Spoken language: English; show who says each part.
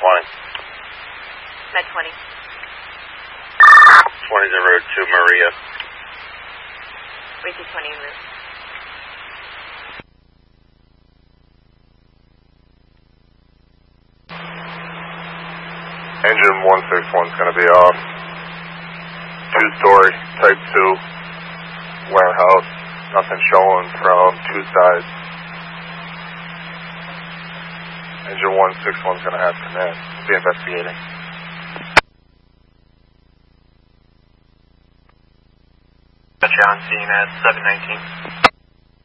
Speaker 1: Med 20.
Speaker 2: 20 en route to Maria.
Speaker 1: Racing 20 en route.
Speaker 3: Engine 161 is going to be off. 2-story, type 2, warehouse. Nothing showing from 2 sides. Engine 161 is going to have command. We'll be investigating.
Speaker 2: Got you on scene at 719.